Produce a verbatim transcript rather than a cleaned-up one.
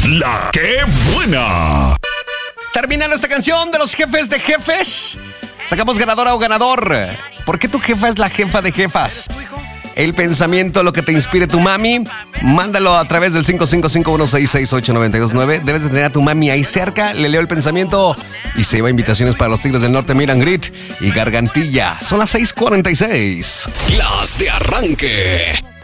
La que buena. Terminando esta canción de los jefes de jefes, sacamos ganadora o ganador. ¿Por qué tu jefa es la jefa de jefas? El pensamiento, lo que te inspire tu mami, mándalo a través del cinco cinco cinco uno seis seis ocho nueve dos nueve. Debes de tener a tu mami ahí cerca, le leo el pensamiento y se lleva invitaciones para los Tigres del Norte, Meet and Greet y Gargantilla. Son las seis cuarenta y seis. Las de arranque.